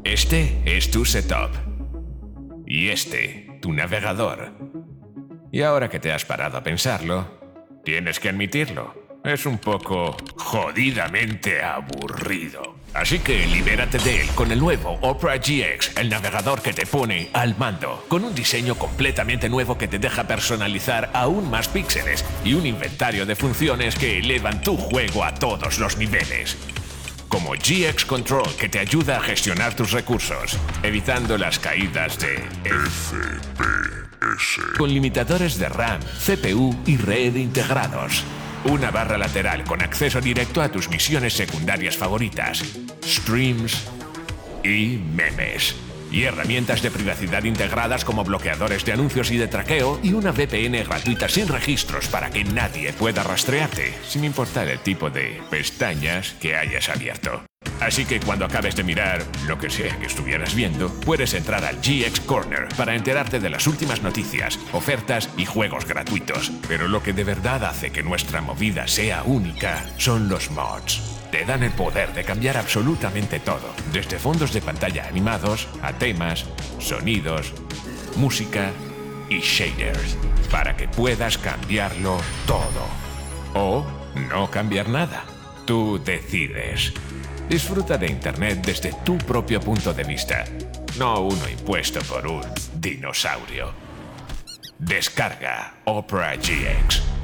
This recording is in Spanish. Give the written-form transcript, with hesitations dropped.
Este es tu setup. Y este, tu navegador. Y ahora que te has parado a pensarlo, tienes que admitirlo. Es un poco jodidamente aburrido. Así que libérate de él con el nuevo Opera GX, el navegador que te pone al mando, con un diseño completamente nuevo que te deja personalizar aún más píxeles y un inventario de funciones que elevan tu juego a todos los niveles. Como GX Control, que te ayuda a gestionar tus recursos, evitando las caídas de FPS. Con limitadores de RAM, CPU y red integrados. Una barra lateral con acceso directo a tus misiones secundarias favoritas, streams y memes. Y herramientas de privacidad integradas como bloqueadores de anuncios y de traqueo y una VPN gratuita sin registros para que nadie pueda rastrearte, sin importar el tipo de pestañas que hayas abierto. Así que cuando acabes de mirar lo que sea que estuvieras viendo, puedes entrar al GX Corner para enterarte de las últimas noticias, ofertas y juegos gratuitos. Pero lo que de verdad hace que nuestra movida sea única son los mods. Te dan el poder de cambiar absolutamente todo, desde fondos de pantalla animados a temas, sonidos, música y shaders, para que puedas cambiarlo todo. O no cambiar nada. Tú decides. Disfruta de Internet desde tu propio punto de vista, no uno impuesto por un dinosaurio. Descarga Opera GX.